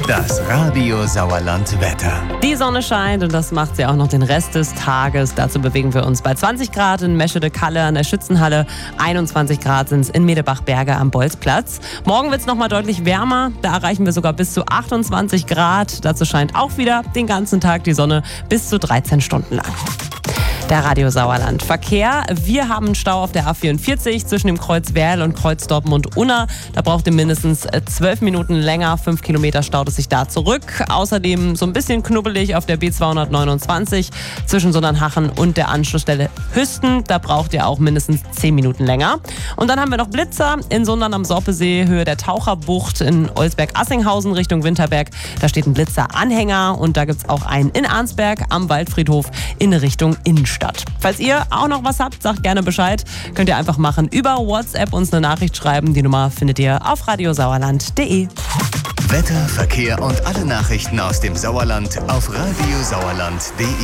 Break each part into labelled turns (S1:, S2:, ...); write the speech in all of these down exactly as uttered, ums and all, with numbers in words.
S1: Das Radio Sauerland Wetter.
S2: Die Sonne scheint und das macht sie auch noch den Rest des Tages. Dazu bewegen wir uns bei zwanzig Grad in Meschede-Kalle an der Schützenhalle. einundzwanzig Grad sind es in Medebach-Berge am Bolzplatz. Morgen wird es nochmal deutlich wärmer. Da erreichen wir sogar bis zu achtundzwanzig Grad. Dazu scheint auch wieder den ganzen Tag die Sonne bis zu dreizehn Stunden lang. Der Radio Sauerland Verkehr. Wir haben einen Stau auf der A vierundvierzig zwischen dem Kreuz Werl und Kreuz Dortmund-Unna. Da braucht ihr mindestens zwölf Minuten länger. Fünf Kilometer staut es sich da zurück. Außerdem so ein bisschen knubbelig auf der B zweihundertneunundzwanzig zwischen Sondernhachen und der Anschlussstelle Hüsten. Da braucht ihr auch mindestens zehn Minuten länger. Und dann haben wir noch Blitzer in Sundern am Sorpesee, Höhe der Taucherbucht in Olsberg-Assinghausen Richtung Winterberg. Da steht ein Blitzer-Anhänger und da gibt es auch einen in Arnsberg am Waldfriedhof in Richtung Innenstadt. Falls ihr auch noch was habt, sagt gerne Bescheid. Könnt ihr einfach machen. Über WhatsApp uns eine Nachricht schreiben. Die Nummer findet ihr auf radiosauerland punkt de.
S1: Wetter, Verkehr und alle Nachrichten aus dem Sauerland auf radiosauerland punkt de.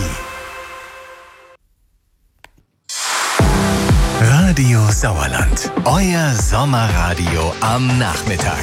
S1: Radio Sauerland. Euer Sommerradio am Nachmittag.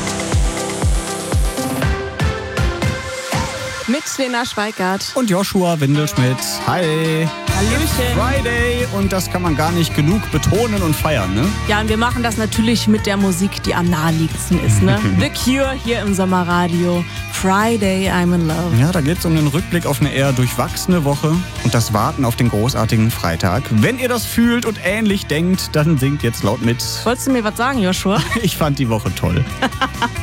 S3: Mit Lena Schweikart.
S4: Und Joshua Windelschmidt. Hi.
S3: Hallöchen.
S4: Friday. Und das kann man gar nicht genug betonen und feiern, ne?
S3: Ja, und wir machen das natürlich mit der Musik, die am naheliegendsten ist, ne? The Cure hier im Sommerradio. Friday, I'm in love.
S4: Ja, da geht's um den Rückblick auf eine eher durchwachsene Woche und das Warten auf den großartigen Freitag. Wenn ihr das fühlt und ähnlich denkt, dann singt jetzt laut mit.
S3: Wolltest du mir was sagen, Joshua?
S4: Ich fand die Woche toll.